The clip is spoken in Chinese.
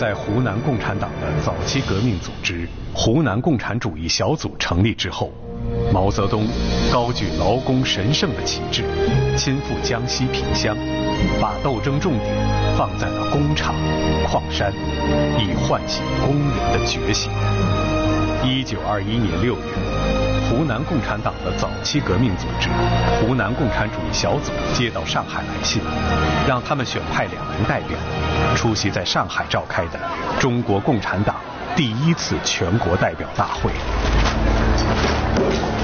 在湖南共产党的早期革命组织湖南共产主义小组成立之后，毛泽东高举劳工神圣的旗帜，亲赴江西萍乡，把斗争重点放在了工厂、矿山，以唤醒工人的觉醒。1921年6月，湖南共产党的早期革命组织湖南共产主义小组接到上海来信，让他们选派2名代表出席在上海召开的中国共产党第1次全国代表大会。